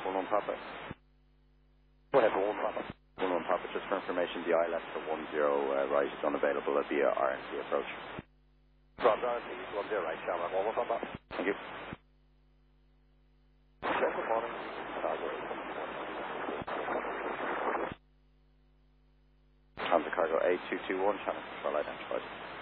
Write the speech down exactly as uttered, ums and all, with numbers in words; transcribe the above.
one one Papa. Go ahead, one Papa. one one Papa, just for information, the I L S for one zero uh, right is unavailable via R N C approach. Roger, R N C, one zero right, Shamrock, one one Papa. Thank you. Good morning. Cargo. Hansa Cargo A two two one, channel control identified.